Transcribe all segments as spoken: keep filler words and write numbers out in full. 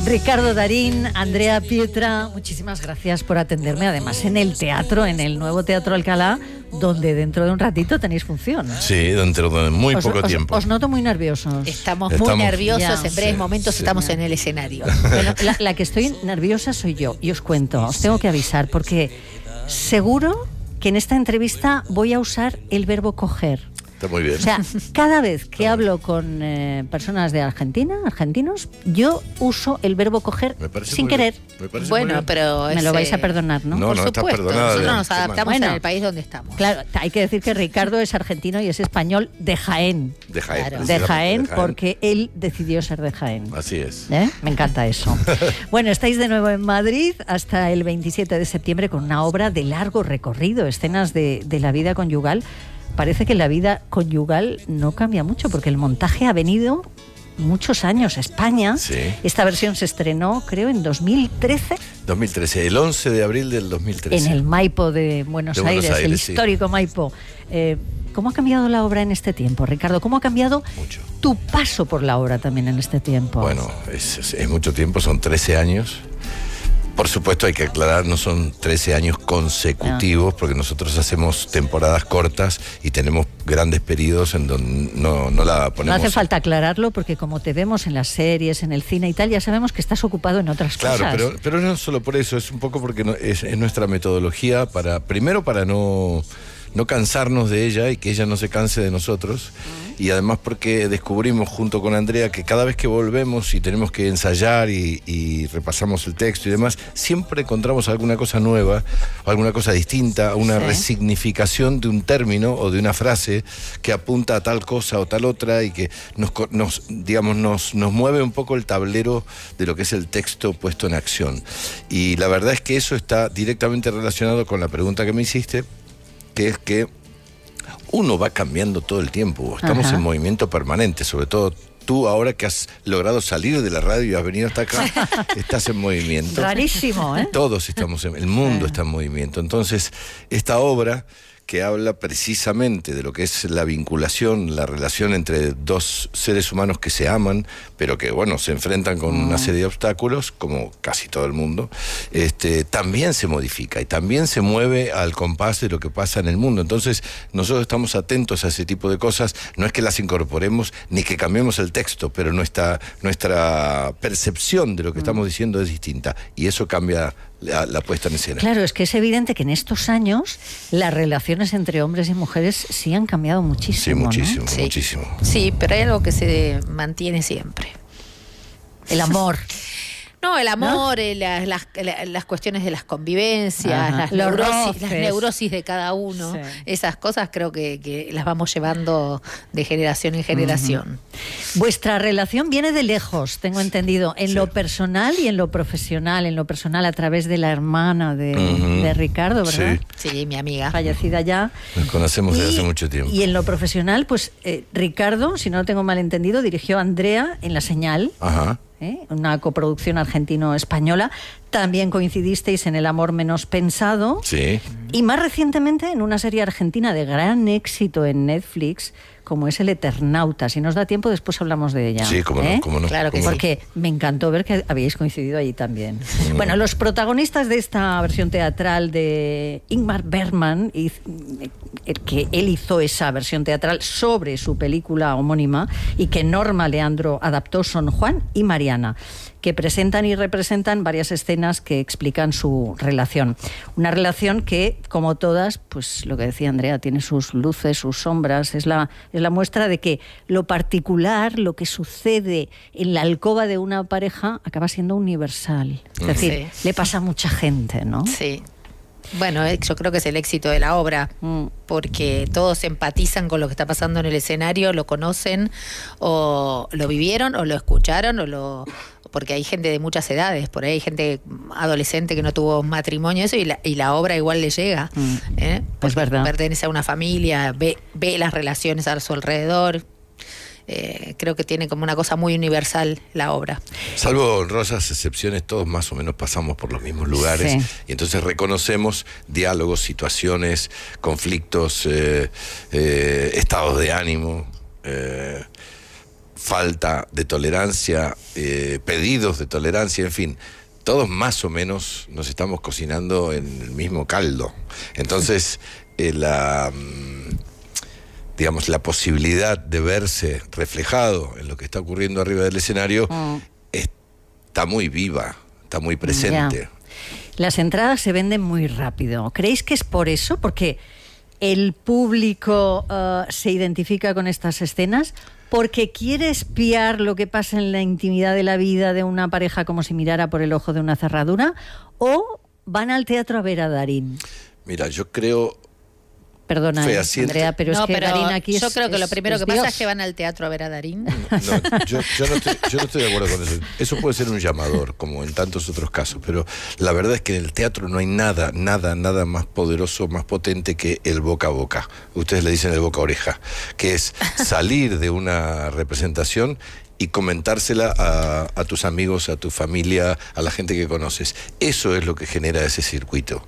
Ricardo Darín, Andrea Pietra, muchísimas gracias por atenderme, además en el teatro, en el nuevo Teatro Alcalá, donde dentro de un ratito tenéis función. Sí, dentro de muy os, poco os, tiempo. Os noto muy nerviosos. Estamos, estamos muy nerviosos, ya, en breves sí, momentos sí. estamos en el escenario. Bueno, la, la que estoy nerviosa soy yo, y os cuento, os tengo que avisar, porque seguro que en esta entrevista voy a usar el verbo coger. Está muy bien. O sea, cada vez que hablo con eh, personas de Argentina, argentinos, yo uso el verbo coger Me parece sin muy querer. bien. Me parece muy Bueno, bien. pero Me ese- lo vais a perdonar, ¿no? No, Por no, está supuesto, perdonada. nosotros de nos antemano. adaptamos Bueno. en el país donde estamos. Claro, hay que decir que Ricardo es argentino y es español de Jaén. De Jaén. Claro. De precisamente, Jaén, porque él decidió ser de Jaén. Así es. ¿Eh? Me encanta eso. Bueno, estáis de nuevo en Madrid hasta el veintisiete de septiembre con una obra de largo recorrido, escenas de, de la vida conyugal. Parece que la vida conyugal no cambia mucho porque el montaje ha venido muchos años a España. Sí. Esta versión se estrenó, creo, en dos mil trece dos mil trece, el once de abril del dos mil trece. en el Maipo de Buenos, De Buenos Aires, el Aires, sí. histórico Maipo. Eh, ¿Cómo ha cambiado la obra en este tiempo, Ricardo? ¿Cómo ha cambiado Mucho. tu paso por la obra también en este tiempo? Bueno, es, es- es mucho tiempo, son trece años. Por supuesto hay que aclarar, no son trece años consecutivos, porque nosotros hacemos temporadas cortas y tenemos grandes periodos en donde no, no la No ponemos. hace falta aclararlo porque como te vemos en las series, en el cine y tal, ya sabemos que estás ocupado en otras Claro, cosas. pero, pero no solo por eso, es un poco porque no- es, es nuestra metodología para, primero para no, no cansarnos de ella y que ella no se canse de nosotros, y además porque descubrimos junto con Andrea que cada vez que volvemos y tenemos que ensayar y, y repasamos el texto y demás, siempre encontramos alguna cosa nueva, alguna cosa distinta, una Sí. resignificación de un término o de una frase que apunta a tal cosa o tal otra y que nos, co- nos digamos, nos, nos mueve un poco el tablero de lo que es el texto puesto en acción. Y la verdad es que eso está directamente relacionado con la pregunta que me hiciste, que es que uno va cambiando todo el tiempo, estamos Ajá. en movimiento permanente, sobre todo tú ahora que has logrado salir de la radio y has venido hasta acá, estás en movimiento. Rarísimo, ¿eh? Todos estamos en, el mundo está en movimiento. Entonces, esta obra que habla precisamente de lo que es la vinculación, la relación entre dos seres humanos que se aman, pero que, bueno, se enfrentan con una serie de obstáculos, como casi todo el mundo, este, también se modifica y también se mueve al compás de lo que pasa en el mundo. Entonces, nosotros estamos atentos a ese tipo de cosas, no es que las incorporemos ni que cambiemos el texto, pero nuestra, nuestra percepción de lo que estamos diciendo es distinta, y eso cambia la, la puesta en escena. Claro, es que es evidente que en estos años las relaciones entre hombres y mujeres sí han cambiado muchísimo. Sí, ¿no? muchísimo, Sí. muchísimo. Sí, pero hay algo que se mantiene siempre. El amor. No, el amor, eh, las, las, la- las cuestiones de las convivencias, Ajá. las Los neurosis, las roces. neurosis de cada uno, Sí. esas cosas creo que, que las vamos llevando de generación en generación. Vuestra relación viene de lejos, tengo entendido, en Sí. lo personal y en lo profesional. En lo personal a través de la hermana de, Ujú. de Ricardo, ¿verdad? Sí. Sí, mi amiga. Fallecida ya. Nos conocemos desde Y- hace mucho tiempo. Y en lo profesional, pues eh, Ricardo, si no lo tengo mal entendido, dirigió a Andrea en La Señal, Ajá. ¿eh? Una coproducción argentino-española. También coincidisteis en El amor menos pensado. Sí. Y más recientemente en una serie argentina de gran éxito en Netflix, como es El Eternauta. Si nos da tiempo, después hablamos de ella. Sí, cómo no, ¿eh? cómo no. Claro que cómo no. Porque me encantó ver que habíais coincidido allí también. Bueno, los protagonistas de esta versión teatral de Ingmar Bergman, y el que él hizo esa versión teatral sobre su película homónima y que Norma Leandro adaptó, son Juan y Mariana, que presentan y representan varias escenas que explican su relación. Una relación que, como todas, pues lo que decía Andrea, tiene sus luces, sus sombras. Es la, es la muestra de que lo particular, lo que sucede en la alcoba de una pareja, acaba siendo universal. Es decir, Sí. le pasa a mucha gente, ¿no? Sí. Bueno, eh, yo creo que es el éxito de la obra, Mm. porque todos empatizan con lo que está pasando en el escenario, lo conocen, o lo vivieron, o lo escucharon, o lo porque hay gente de muchas edades, por ahí hay gente adolescente que no tuvo matrimonio, eso, y la, y la obra igual le llega. Mm. ¿eh? Porque verdad. pertenece a una familia, ve, ve las relaciones a su alrededor. Eh, creo que tiene como una cosa muy universal la obra. Salvo honrosas excepciones, todos más o menos pasamos por los mismos lugares, Sí. y entonces reconocemos diálogos, situaciones, conflictos, eh, eh, estados de ánimo. eh, falta de tolerancia, eh, pedidos de tolerancia, en fin, todos más o menos nos estamos cocinando en el mismo caldo. Entonces, eh, la, digamos, la posibilidad de verse reflejado en lo que está ocurriendo arriba del escenario mm. está muy viva, está muy presente. Ya. Las entradas se venden muy rápido. ¿Creéis que es por eso? Porque el público uh, se identifica con estas escenas, porque quiere espiar lo que pasa en la intimidad de la vida de una pareja como si mirara por el ojo de una cerradura, o van al teatro a ver a Darín. Mira, yo creo... Perdona, fehaciente. Andrea, pero no, es que pero Darín aquí yo es, creo que lo es, primero es que Dios. pasa es que van al teatro a ver a Darín. No, yo, yo, no estoy, yo no estoy de acuerdo con eso. Eso puede ser un llamador, como en tantos otros casos, pero la verdad es que en el teatro no hay nada, nada, nada más poderoso, más potente que el boca a boca. Ustedes le dicen el boca a oreja, que es salir de una representación y comentársela a, a tus amigos, a tu familia, a la gente que conoces. Eso es lo que genera ese circuito.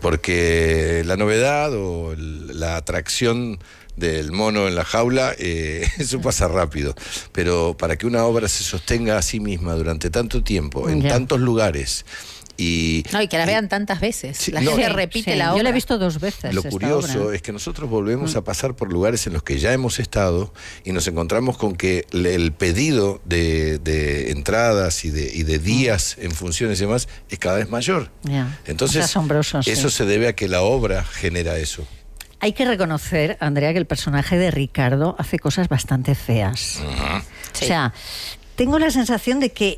Porque la novedad o el, la atracción del mono en la jaula, eh, eso pasa rápido. Pero para que una obra se sostenga a sí misma durante tanto tiempo, en yeah. tantos lugares... Y, no, y que la vean tantas veces. Sí, la no, gente sí, repite sí, la obra. Yo la he visto dos veces. Lo esta curioso obra. es que nosotros volvemos mm. a pasar por lugares en los que ya hemos estado y nos encontramos con que el pedido de, de entradas y de, y de días mm. en funciones y demás es cada vez mayor. Yeah. Entonces, es asombroso, eso sí. se debe a que la obra genera eso. Hay que reconocer, Andrea, que el personaje de Ricardo hace cosas bastante feas. Uh-huh. Sí. O sea, tengo la sensación de que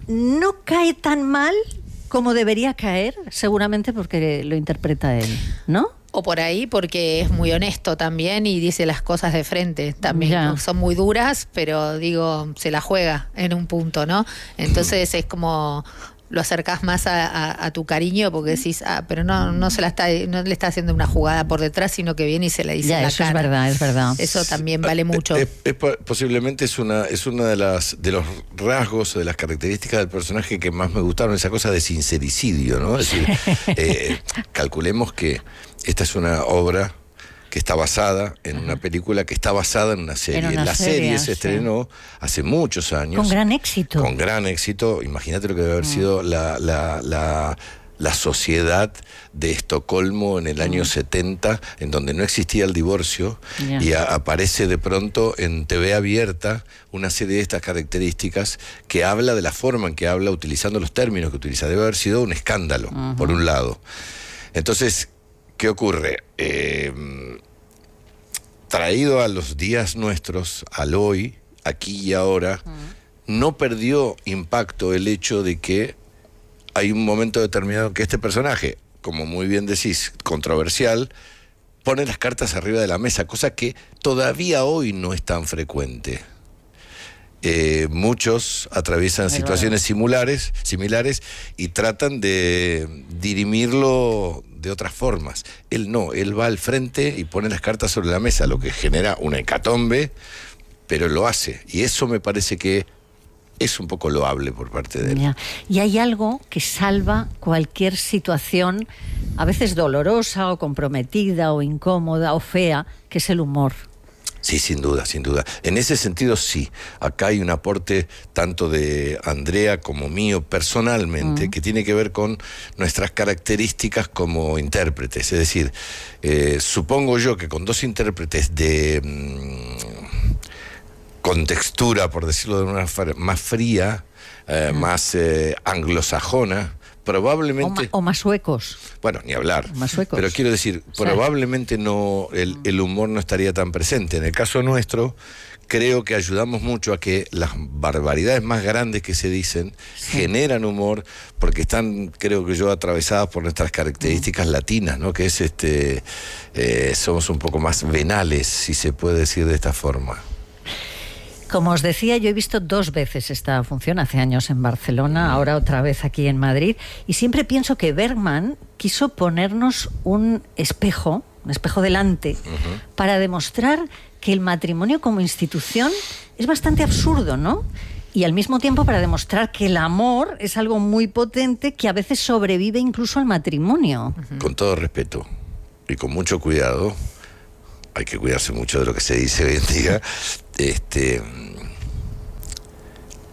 no cae tan mal como debería caer, seguramente porque lo interpreta él, ¿no? O por ahí porque es muy honesto también y dice las cosas de frente. También ya. son muy duras, pero digo, se la juega en un punto, ¿no? Entonces es como... lo acercás más a, a, a tu cariño porque decís, ah, pero no, no se la está, no le está haciendo una jugada por detrás, sino que viene y se la dice ya, en la eso cara. Es verdad, es verdad. Eso también vale mucho. Es, es, es, posiblemente es una, es una de las de los rasgos o de las características del personaje que más me gustaron, esa cosa de sincericidio, ¿no? Es decir, eh, calculemos que esta es una obra que está basada en una película que está basada en una serie. En una la serie, serie se sí. estrenó hace muchos años. Con gran éxito. Con gran éxito. Imagínate lo que debe haber mm. sido la, la, la, la sociedad de Estocolmo en el mm. año setenta, en donde no existía el divorcio, yeah. y a, aparece de pronto en T V abierta una serie de estas características que habla de la forma en que habla, utilizando los términos que utiliza. Debe haber sido un escándalo, uh-huh. por un lado. Entonces, ¿qué ocurre? Eh, traído a los días nuestros, al hoy, aquí y ahora, uh-huh. no perdió impacto el hecho de que hay un momento determinado que este personaje, como muy bien decís, controversial, pone las cartas arriba de la mesa, cosa que todavía hoy no es tan frecuente. Eh, muchos atraviesan Muy situaciones bueno. similares, similares y tratan de dirimirlo de otras formas. Él no, él va al frente y pone las cartas sobre la mesa, lo que genera una hecatombe, pero lo hace. Y eso me parece que es un poco loable por parte de él. Ya. Y hay algo que salva cualquier situación, a veces dolorosa o comprometida o incómoda o fea, que es el humor. Sí, sin duda, sin duda. En ese sentido, sí. Acá hay un aporte tanto de Andrea como mío personalmente, mm. que tiene que ver con nuestras características como intérpretes. Es decir, eh, supongo yo que con dos intérpretes de mmm, con textura, por decirlo de una manera más fría, eh, mm. más eh, anglosajona, probablemente... O, ma, o más suecos. Bueno, ni hablar. Más suecos. Pero quiero decir, o sea, probablemente no el, el humor no estaría tan presente. En el caso nuestro, creo que ayudamos mucho a que las barbaridades más grandes que se dicen sí. generan humor, porque están, creo que yo, atravesadas por nuestras características mm. latinas, ¿no? Que es este, eh, somos un poco más venales, si se puede decir de esta forma. Como os decía, yo he visto dos veces esta función, hace años en Barcelona, ahora otra vez aquí en Madrid, y siempre pienso que Bergman quiso ponernos un espejo, un espejo delante, uh-huh. para demostrar que el matrimonio como institución es bastante absurdo, ¿no? Y al mismo tiempo para demostrar que el amor es algo muy potente que a veces sobrevive incluso al matrimonio. Uh-huh. Con todo respeto y con mucho cuidado, hay que cuidarse mucho de lo que se dice hoy en día, este,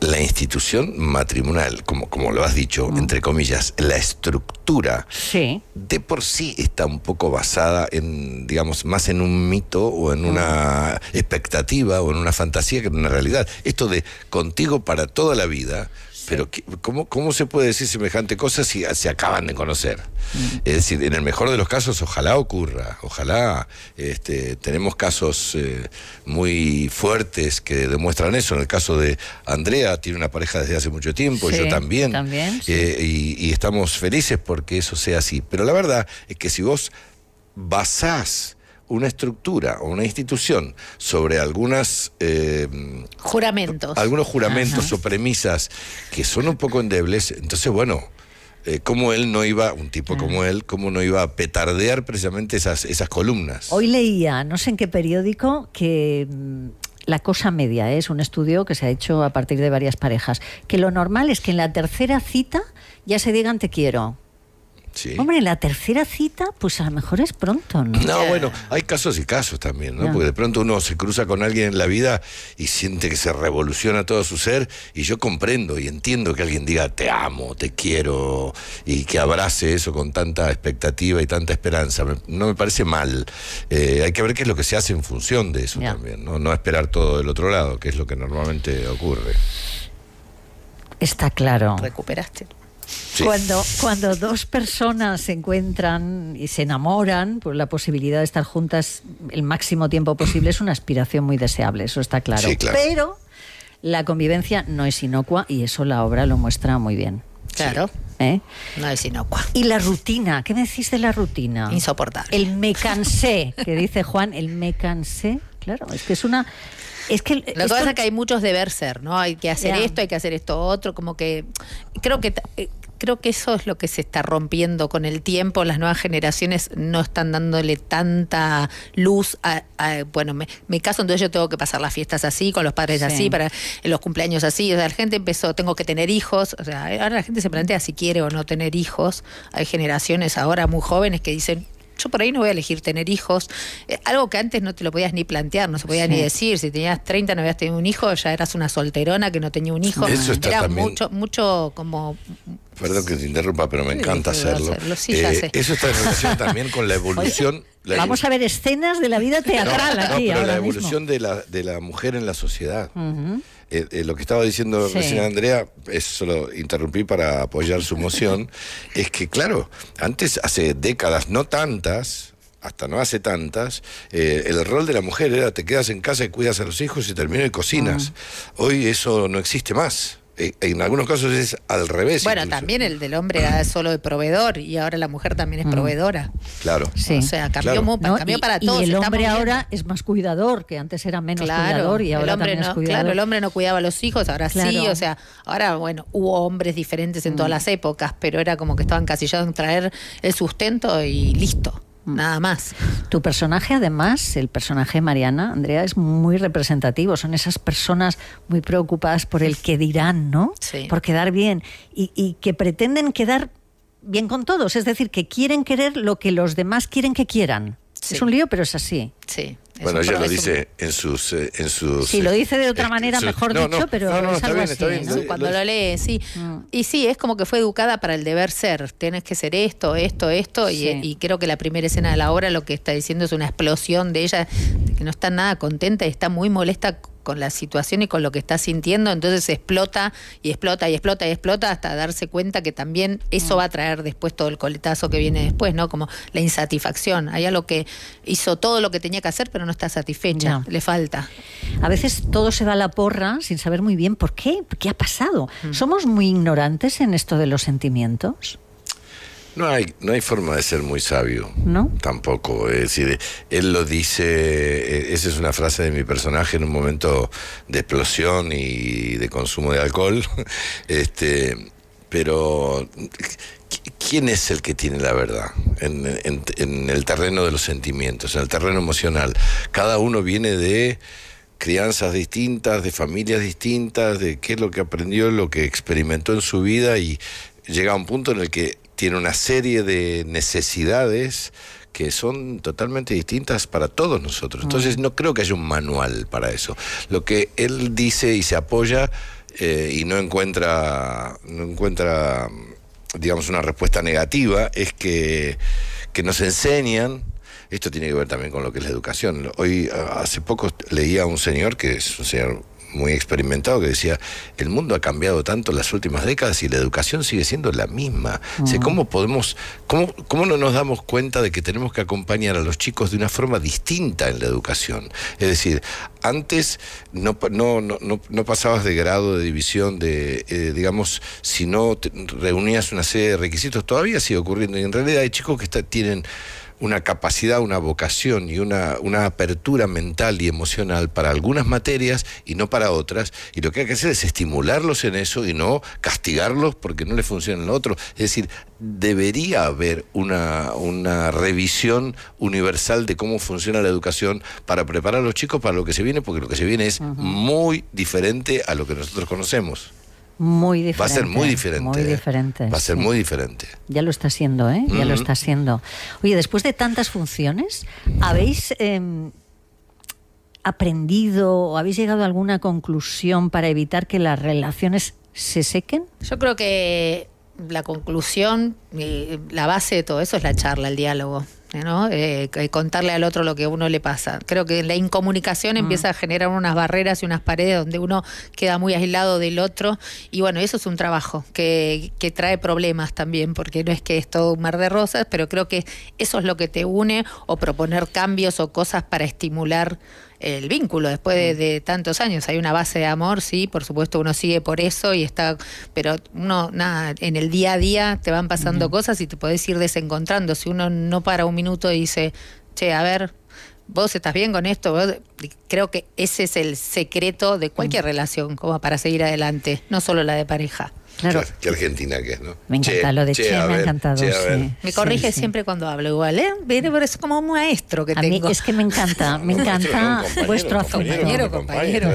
la institución matrimonial, como, como lo has dicho, mm. entre comillas, la estructura, sí. de por sí está un poco basada en, digamos, más en un mito o en una mm. expectativa o en una fantasía que en una realidad. Esto de contigo para toda la vida, sí. pero ¿cómo, ¿cómo se puede decir semejante cosa si se acaban de conocer? Mm. Es decir, en el mejor de los casos, ojalá ocurra, ojalá, este, tenemos casos eh, muy fuertes que demuestran eso. En el caso de Andrea, tiene una pareja desde hace mucho tiempo, sí, yo también, también sí. eh, y, y estamos felices porque eso sea así. Pero la verdad es que si vos basás una estructura o una institución sobre algunas eh, juramentos, algunos juramentos Ajá. o premisas que son un poco endebles, entonces bueno, eh, cómo él no iba, un tipo Ajá. como él, cómo no iba a petardear precisamente esas, esas columnas. Hoy leía, no sé en qué periódico, que La Cosa Media, ¿eh? es un estudio que se ha hecho a partir de varias parejas, que lo normal es que en la tercera cita ya se digan te quiero. Sí. Hombre, en la tercera cita, pues a lo mejor es pronto, ¿no? No, bueno, hay casos y casos también, ¿no? no. Porque de pronto uno se cruza con alguien en la vida y siente que se revoluciona todo su ser, y yo comprendo y entiendo que alguien diga te amo, te quiero, y que abrace eso con tanta expectativa y tanta esperanza. No me parece mal. Eh, hay que ver qué es lo que se hace en función de eso ya. también, ¿no? No esperar todo del otro lado, que es lo que normalmente ocurre. Está claro. Recuperaste. Sí. Cuando, cuando dos personas se encuentran y se enamoran, pues la posibilidad de estar juntas el máximo tiempo posible es una aspiración muy deseable, eso está claro. Sí, claro. Pero la convivencia no es inocua y eso la obra lo muestra muy bien. Claro. ¿Eh? No es inocua. Y la rutina, ¿qué me decís de la rutina? Insoportable. El me cansé, que dice Juan, el me cansé, claro, es que es una... Es que lo que esto... pasa es que hay muchos deber ser, ¿no? Hay que hacer yeah. esto, hay que hacer esto otro, como que creo que creo que eso es lo que se está rompiendo con el tiempo. Las nuevas generaciones no están dándole tanta luz a, a bueno, me, me caso, entonces yo tengo que pasar las fiestas así, con los padres sí. así, para en los cumpleaños así. O sea, la gente empezó, tengo que tener hijos. O sea, ahora la gente se plantea si quiere o no tener hijos. Hay generaciones ahora muy jóvenes que dicen, yo por ahí no voy a elegir tener hijos. Eh, algo que antes no te lo podías ni plantear, no se podía sí. ni decir. Si tenías treinta no habías tenido un hijo, ya eras una solterona que no tenía un hijo. Eso está Era también... mucho, mucho como... Perdón que te interrumpa, pero me sí, encanta hacerlo. hacerlo. Sí, eh, sé. Eso está en relación también con la evolución... Oye, la vamos a ver escenas de la vida teatral no, aquí no, pero ahora la evolución mismo. de la, de la mujer en la sociedad. Uh-huh. Eh, eh, lo que estaba diciendo sí. recién Andrea, eso lo interrumpí para apoyar su moción, es que claro, antes, hace décadas, no tantas, hasta no hace tantas, eh, el rol de la mujer era te quedas en casa y cuidas a los hijos y terminas y cocinas. Uh-huh. Hoy eso no existe más. Eh, en algunos casos es al revés. Bueno, incluso. También el del hombre era solo de proveedor y ahora la mujer también es proveedora. Claro. Sí. O sea, cambió, claro. mu- ¿No? cambió y, para todos. Y el hombre estamos ahora viendo. es más cuidador, que antes era menos Claro, cuidador y ahora el hombre también no, es cuidador. Claro, el hombre no cuidaba a los hijos, ahora Claro. sí. O sea, ahora, bueno, hubo hombres diferentes en Mm. todas las épocas, pero era como que estaban encasillados en traer el sustento y listo. Nada más. Tu personaje, además, el personaje de Mariana, Andrea, es muy representativo. Son esas personas muy preocupadas por el que dirán, ¿no? Sí. Por quedar bien. Y, y que pretenden quedar bien con todos. Es decir, que quieren querer lo que los demás quieren que quieran. Sí. Es un lío, pero es así. Sí. Bueno, ella lo dice un... en sus... Eh, en sus sí, lo dice de otra manera, su... mejor no, dicho, no, pero no, no, es algo bien, así. bien, ¿no? Sí, cuando lo... lo lee, sí. Mm. Y sí, es como que fue educada para el deber ser. Tienes que ser esto, esto, esto. Sí. Y, y creo que la primera escena de la obra lo que está diciendo es una explosión de ella, de que no está nada contenta y está muy molesta con la situación y con lo que está sintiendo, entonces explota y explota y explota y explota hasta darse cuenta que también eso va a traer después todo el coletazo que viene después, ¿no? Como la insatisfacción. Hay algo que hizo todo lo que tenía que hacer, pero no está satisfecha, ya. Le falta. A veces todo se va a la porra sin saber muy bien por qué, qué ha pasado. Mm. ¿Somos muy ignorantes en esto de los sentimientos? No hay, no hay forma de ser muy sabio, ¿no? Tampoco. Es decir, él lo dice, esa es una frase de mi personaje en un momento de explosión y de consumo de alcohol. este, pero, ¿quién es el que tiene la verdad en, en, en el terreno de los sentimientos, en el terreno emocional? Cada uno viene de crianzas distintas, de familias distintas, de qué es lo que aprendió, lo que experimentó en su vida, y llega a un punto en el que tiene una serie de necesidades que son totalmente distintas para todos nosotros. Entonces no creo que haya un manual para eso. Lo que él dice y se apoya eh, y no encuentra, no encuentra, digamos, una respuesta negativa, es que, que nos enseñan. Esto tiene que ver también con lo que es la educación. Hoy, hace poco leía a un señor, que es un señor muy experimentado, que decía, el mundo ha cambiado tanto en las últimas décadas y la educación sigue siendo la misma. Uh-huh. O sea, ¿cómo podemos, cómo, cómo no nos damos cuenta de que tenemos que acompañar a los chicos de una forma distinta en la educación? Es decir, antes no, no, no, no, no pasabas de grado, de división, de, eh, digamos, si no te, reunías una serie de requisitos, todavía sigue ocurriendo, y en realidad hay chicos que está, tienen una capacidad, una vocación y una, una apertura mental y emocional para algunas materias y no para otras, y lo que hay que hacer es estimularlos en eso y no castigarlos porque no les funciona lo otro. Es decir, debería haber una, una revisión universal de cómo funciona la educación para preparar a los chicos para lo que se viene, porque lo que se viene es uh-huh. muy diferente a lo que nosotros conocemos. Muy diferente. Va a ser muy diferente. Muy diferente. ¿eh? Va a ser sí. muy diferente. Ya lo está siendo, ¿eh? Ya Mm-hmm. lo está siendo. Oye, después de tantas funciones, ¿habéis eh, aprendido o habéis llegado a alguna conclusión para evitar que las relaciones se sequen? Yo creo que la conclusión, la base de todo eso es la charla, el diálogo, ¿no? Eh, contarle al otro lo que a uno le pasa. Creo que la incomunicación mm. empieza a generar unas barreras y unas paredes donde uno queda muy aislado del otro, y bueno, eso es un trabajo que, que trae problemas también, porque no es que es todo un mar de rosas, pero creo que eso es lo que te une, o proponer cambios o cosas para estimular el vínculo después de, de tantos años. Hay una base de amor, sí, por supuesto uno sigue por eso y está, pero uno, nada, en el día a día te van pasando uh-huh. cosas y te podés ir desencontrando. Si uno no para un minuto y dice, che, a ver, vos estás bien con esto, vos, creo que ese es el secreto de cualquier uh-huh. relación, como para seguir adelante, no solo la de pareja. Claro. Qué argentina que es, ¿no? Me encanta che, lo de che, che me ver, ha encantado. Che, sí. Me corrige sí, siempre sí. cuando hablo igual, ¿eh? Pero es como un maestro que a tengo. mí es que me encanta, me encanta no, vuestro acento. Compañero, compañero.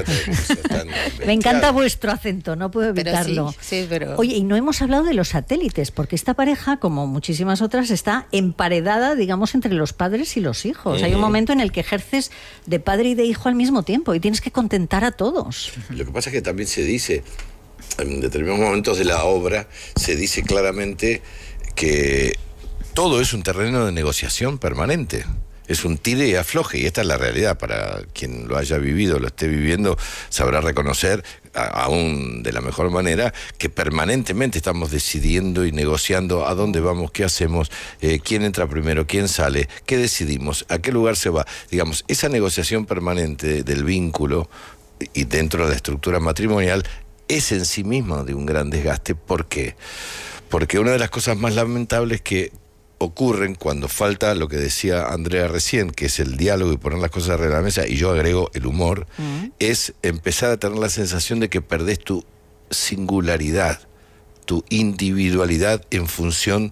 Me encanta vuestro acento, no puedo evitarlo. Pero sí, sí, pero... Oye, y no hemos hablado de los satélites, porque esta pareja, como muchísimas otras, está emparedada, digamos, entre los padres y los hijos. Uh-huh. Hay un momento en el que ejerces de padre y de hijo al mismo tiempo y tienes que contentar a todos. Lo que pasa es que también se dice, en determinados momentos de la obra, se dice claramente que todo es un terreno de negociación permanente. Es un tire y afloje, y esta es la realidad. Para quien lo haya vivido, lo esté viviendo, sabrá reconocer, a, aún de la mejor manera, que permanentemente estamos decidiendo y negociando a dónde vamos, qué hacemos, eh, quién entra primero, quién sale, qué decidimos, a qué lugar se va. Digamos, esa negociación permanente del vínculo y dentro de la estructura matrimonial es en sí misma de un gran desgaste. ¿Por qué? Porque una de las cosas más lamentables que ocurren cuando falta lo que decía Andrea recién, que es el diálogo y poner las cosas arriba de la mesa, y yo agrego el humor, uh-huh. es empezar a tener la sensación de que perdés tu singularidad, tu individualidad en función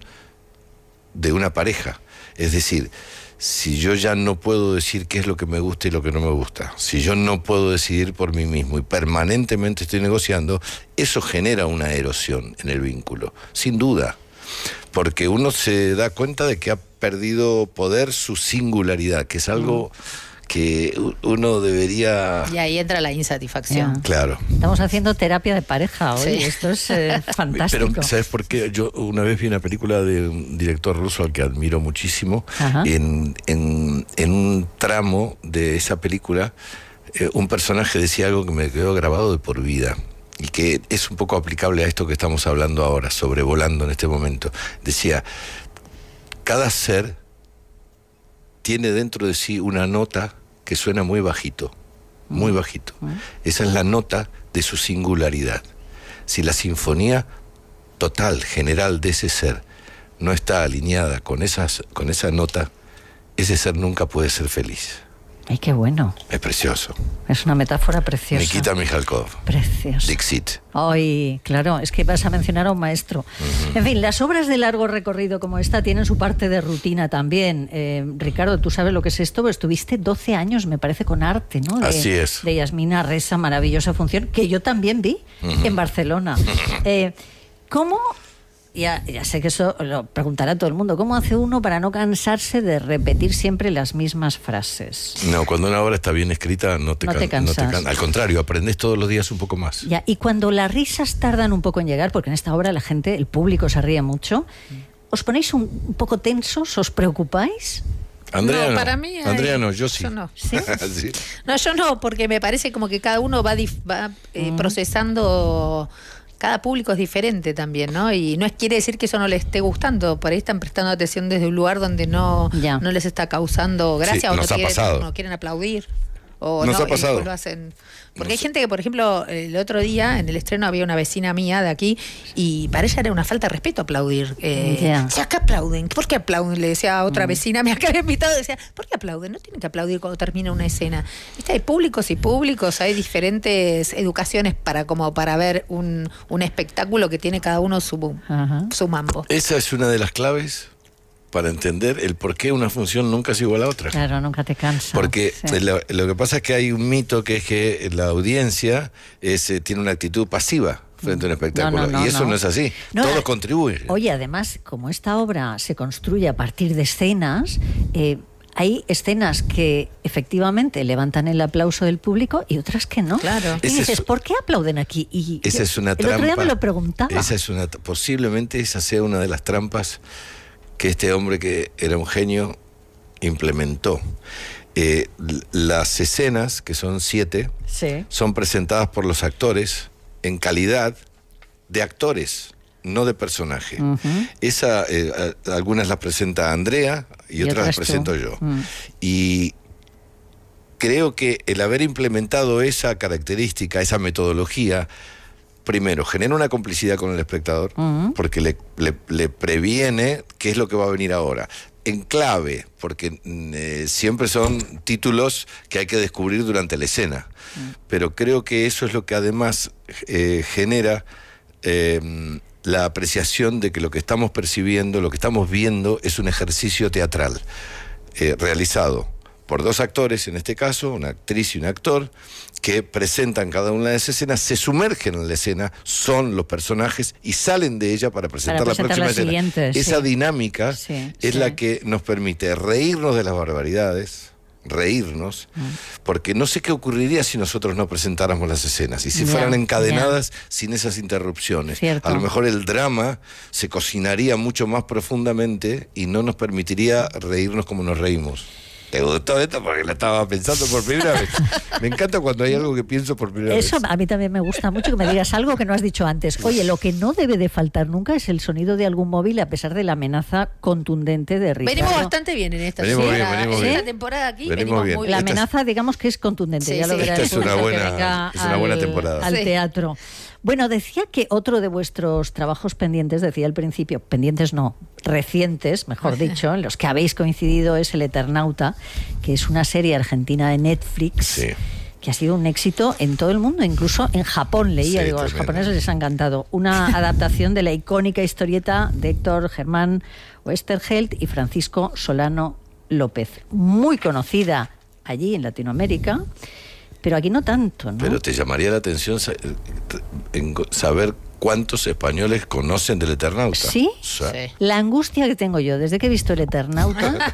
de una pareja. Es decir, si yo ya no puedo decir qué es lo que me gusta y lo que no me gusta, si yo no puedo decidir por mí mismo y permanentemente estoy negociando, eso genera una erosión en el vínculo, sin duda, porque uno se da cuenta de que ha perdido poder su singularidad, que es algo que uno debería... Y ahí entra la insatisfacción. Yeah. Claro. Estamos haciendo terapia de pareja hoy, sí. Esto es eh, fantástico. Pero, ¿sabes por qué? Yo una vez vi una película de un director ruso al que admiro muchísimo. En, en, en un tramo de esa película, eh, un personaje decía algo que me quedó grabado de por vida, y que es un poco aplicable a esto que estamos hablando ahora, sobrevolando en este momento. Decía, cada ser tiene dentro de sí una nota que suena muy bajito, muy bajito. Esa es la nota de su singularidad. Si la sinfonía total, general de ese ser no está alineada con, esas, con esa nota, ese ser nunca puede ser feliz. Ay, qué bueno. Es precioso. Es una metáfora preciosa. Nikita Mikhalkov. Precioso. Dixit. Ay, claro, es que vas a mencionar a un maestro. Uh-huh. En fin, las obras de largo recorrido como esta tienen su parte de rutina también. Eh, Ricardo, tú sabes lo que es esto, pero estuviste doce años, me parece, con arte, ¿no? De, Así es. De Yasmina Reza, maravillosa función, que yo también vi uh-huh. en Barcelona. Eh, ¿Cómo ya, ya sé que eso lo preguntará todo el mundo. ¿Cómo hace uno para no cansarse de repetir siempre las mismas frases? No, cuando una obra está bien escrita no te, no can, te cansas. No te can, al contrario, aprendes todos los días un poco más. Ya, y cuando las risas tardan un poco en llegar, porque en esta obra la gente, el público se ríe mucho, ¿os ponéis un, un poco tensos? ¿Os preocupáis? Andrea no, no, para mí hay... Andrea no, yo sí. Yo no. ¿Sí? ¿Sí? No, yo no, porque me parece como que cada uno va, dif- va eh, Mm. procesando, cada público es diferente también, ¿no? Y no es, quiere decir que eso no les esté gustando, por ahí están prestando atención desde un lugar donde no, Ya. no les está causando gracia Sí, o no nos ha quieren, pasado. no quieren aplaudir. O Nos no, ha pasado. y lo hacen. Porque Nos- hay gente que, por ejemplo, el otro día en el estreno había una vecina mía de aquí y para ella era una falta de respeto aplaudir. Eh, Ya. decía, ¿qué aplauden? ¿Por qué aplauden? Le decía a otra vecina mía que había invitado, decía, ¿por qué aplauden? No tienen que aplaudir cuando termina una escena. ¿Viste? Hay públicos y públicos, hay diferentes educaciones para como para ver un, un espectáculo que tiene cada uno su, Ajá. su mambo. Esa es una de las claves para entender el por qué una función nunca es igual a otra. Claro, nunca te cansas. Porque Sí. lo, lo que pasa es que hay un mito que es que la audiencia es, eh, tiene una actitud pasiva frente a un espectáculo. No, no, no, y eso no. no, es así. No, Todos la- contribuyen. Oye, además, como esta obra se construye a partir de escenas, eh, hay escenas que efectivamente levantan el aplauso del público y otras que no. Claro. Y Ese dices, es- ¿por qué aplauden aquí? Y Esa yo- es una el trampa. otro día me lo preguntaba. Esa es una, posiblemente esa sea una de las trampas que este hombre, que era un genio, implementó. Eh, l- las escenas, que son siete, Sí. son presentadas por los actores en calidad de actores, no de personaje. Ujú. Esa, eh, a- algunas las presenta Andrea y, Y otras las otras tú. presento yo. Mm. Y creo que el haber implementado esa característica, esa metodología, primero, genera una complicidad con el espectador, Ujú. porque le, le- le previene qué es lo que va a venir ahora. En clave, porque mm, eh, siempre son títulos que hay que descubrir durante la escena. Pero creo que eso es lo que además eh, genera eh, la apreciación de que lo que estamos percibiendo, lo que estamos viendo, es un ejercicio teatral eh, realizado por dos actores, en este caso, una actriz y un actor, que presentan cada una de las escenas, se sumergen en la escena, son los personajes y salen de ella para presentar, Para la presentar próxima la escena. siguiente, Esa sí. dinámica Sí, es sí. la que nos permite reírnos de las barbaridades, reírnos, porque no sé qué ocurriría si nosotros no presentáramos las escenas y si Ya, fueran encadenadas sin esas interrupciones. Cierto. A lo mejor el drama se cocinaría mucho más profundamente y no nos permitiría reírnos como nos reímos. ¿Te gustó esto? Porque la estaba pensando por primera vez. Me encanta cuando hay algo que pienso por primera Eso vez. a mí también me gusta mucho, que me digas algo que no has dicho antes. Oye, lo que no debe de faltar nunca es el sonido de algún móvil, a pesar de la amenaza contundente de Ricardo. Venimos bastante bien en esta Venimos temporada. bien, venimos en bien. esta temporada aquí Venimos venimos, bien. muy La bien. Esta es- amenaza, digamos que es contundente. Sí, ya lo sí. verá Esta el es una público que buena- venga es una buena al- temporada. al Sí. teatro. Bueno, decía que otro de vuestros trabajos pendientes, decía al principio, pendientes no, recientes, mejor dicho, en los que habéis coincidido, es El Eternauta, que es una serie argentina de Netflix. Sí. Que ha sido un éxito en todo el mundo, incluso en Japón, leía, Sí, digo, a los tremendo. japoneses les ha encantado. Una adaptación de la icónica historieta de Héctor Germán Oesterheld y Francisco Solano López. Muy conocida allí en Latinoamérica, pero aquí no tanto, ¿no? Pero te llamaría la atención sa- en go- saber cuántos españoles conocen del Eternauta. ¿Sí? O sea, Sí. La angustia que tengo yo desde que he visto El Eternauta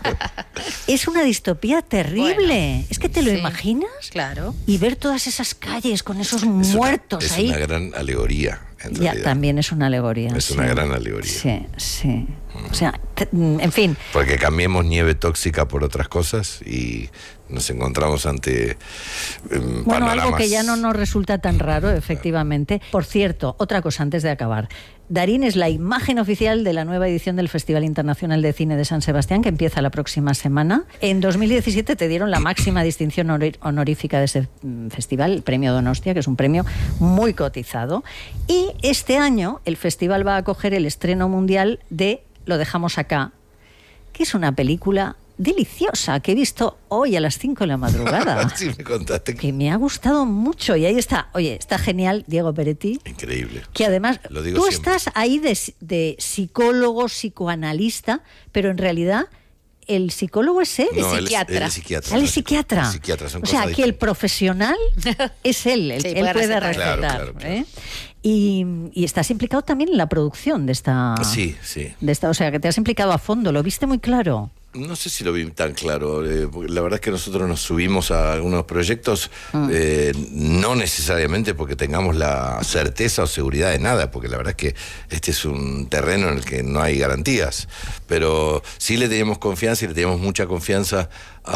es una distopía terrible. Bueno, es que te lo sí. imaginas Claro. y ver todas esas calles con esos es una- muertos es ahí. una gran alegoría, en Ya, realidad. también es una alegoría. Es sí. una gran alegoría. Sí, sí. O sea, te- en fin, Porque cambiemos nieve tóxica por otras cosas y nos encontramos ante eh, bueno, panoramas. algo que ya no nos resulta tan raro, efectivamente. Por cierto, otra cosa antes de acabar. Darín es la imagen oficial de la nueva edición del Festival Internacional de Cine de San Sebastián, que empieza la próxima semana. En dos mil diecisiete te dieron la máxima distinción honor- honorífica de ese mm, festival, el Premio Donostia, que es un premio muy cotizado. Y este año el festival va a acoger el estreno mundial de Lo dejamos acá, que es una película deliciosa que he visto hoy a las cinco de la madrugada. Sí, me contaste. Que me ha gustado mucho. Y ahí está, oye, está genial Diego Peretti, Increíble. que además Lo digo tú siempre. estás ahí de, de psicólogo, psicoanalista, pero en realidad el psicólogo es él. No, el él es- psiquiatra. él es psiquiatra. Él es psiquiatra. El psiquiatra, son o sea, cosas que el distintas. profesional es él, él, Sí, él puede puede recetar. recetar. Claro, claro, claro. ¿eh? Y, y estás implicado también en la producción de esta... Sí, sí. De esta, o sea, que te has implicado a fondo, lo viste muy claro. No sé si lo vi tan claro. Eh, porque la verdad es que nosotros nos subimos a algunos proyectos, Mm. eh, no necesariamente porque tengamos la certeza o seguridad de nada, porque la verdad es que este es un terreno en el que no hay garantías. Pero sí le teníamos confianza y le teníamos mucha confianza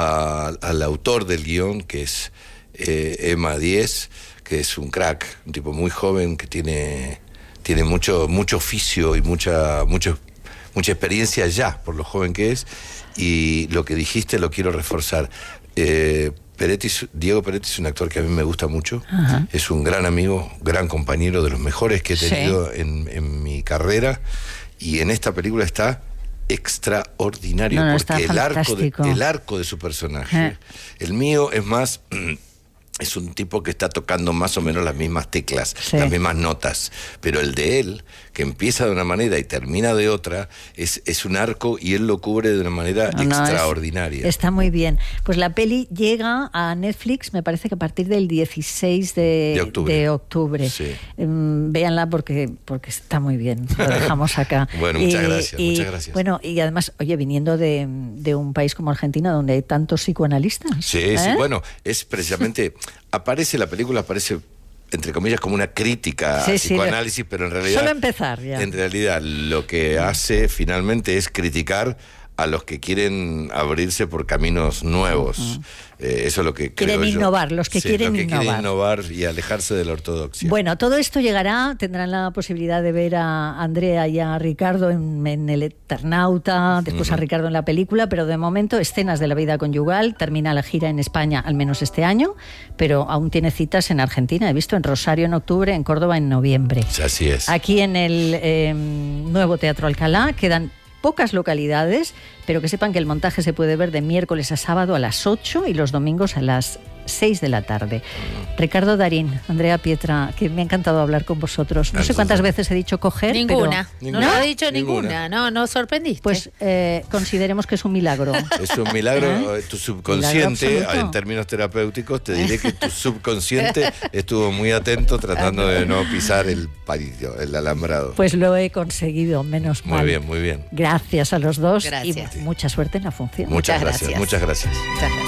a- al autor del guión, que es eh, Emma Diez, que es un crack, un tipo muy joven que tiene, tiene mucho, mucho oficio y mucha, mucho, mucha experiencia ya, por lo joven que es. Y lo que dijiste lo quiero reforzar. Eh, Peretti, es- Diego Peretti es un actor que a mí me gusta mucho. Ajá. Es un gran amigo, gran compañero, de los mejores que he Sí. tenido en, en mi carrera. Y en esta película está extraordinario, No, no, porque está el arco, de, fantástico. el arco de su personaje. Eh. El mío es más... Es un tipo que está tocando más o menos las mismas teclas, Sí. las mismas notas. Pero el de él, que empieza de una manera y termina de otra, es, es un arco y él lo cubre de una manera No, no, es- extraordinaria. está muy bien. Pues la peli llega a Netflix, me parece que a partir del dieciséis de, De octubre. de octubre. Sí. Em, véanla porque, porque está muy bien. Lo dejamos acá. Bueno, muchas gracias, y, muchas gracias. Bueno, y además, oye, viniendo de, de un país como Argentina, donde hay tantos psicoanalistas. Sí, ¿eh? sí, bueno, es precisamente, aparece la película, aparece entre comillas como una crítica Sí, al sí, psicoanálisis, pero en realidad... Solo empezar ya. En realidad lo que hace finalmente es criticar a los que quieren abrirse por caminos nuevos. Eh, eso es lo que Quieren creo yo. innovar, los que Sí, quieren los que quieren innovar. innovar y alejarse de la ortodoxia. Bueno, todo esto llegará, tendrán la posibilidad de ver a Andrea y a Ricardo en, en El Eternauta, después a Ricardo en la película, pero de momento escenas de la vida conyugal, termina la gira en España al menos este año, pero aún tiene citas en Argentina, he visto en Rosario en octubre, en Córdoba en noviembre. Sí, así es. Aquí en el eh, nuevo Teatro Alcalá quedan pocas localidades, pero que sepan que el montaje se puede ver de miércoles a sábado a las ocho y los domingos a las seis de la tarde. Ricardo Darín, Andrea Pietra, que me ha encantado hablar con vosotros. No sé cuántas veces he dicho coger, Ninguna. pero... No Ninguna. lo ha dicho Ninguna. ninguna. No, no sorprendiste. Pues eh, consideremos que es un milagro. Es un milagro, ¿Eh? eh, tu subconsciente, Milagro absoluto. en términos terapéuticos, te diré que tu subconsciente estuvo muy atento tratando de no pisar el palillo, el alambrado. Pues lo he conseguido, menos Muy mal. bien, muy bien. Gracias a los dos Gracias. y mucha suerte en la función. Muchas Muchas gracias, gracias. muchas gracias. Muchas gracias.